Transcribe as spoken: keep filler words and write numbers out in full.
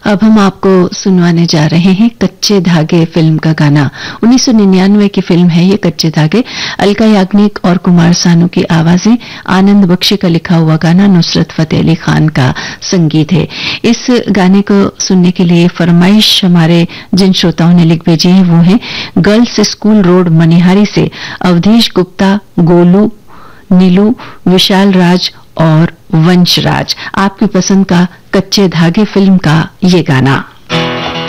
अब हम आपको सुनवाने जा रहे हैं कच्चे धागे फिल्म का गाना। उन्नीस सौ निन्यानवे की फिल्म है ये कच्चे धागे। अलका याग्निक और कुमार सानू की आवाजें, आनंद बख्शी का लिखा हुआ गाना, नुसरत फतेह अली खान का संगीत है। इस गाने को सुनने के लिए फरमाइश हमारे जिन श्रोताओं ने लिख भेजी है वो है गर्ल्स स्कूल रोड मनिहारी से अवधेश गुप्ता, गोलू, नीलू, विशाल राज और वंश राज। आपकी पसंद का कच्चे धागे फिल्म का ये गाना।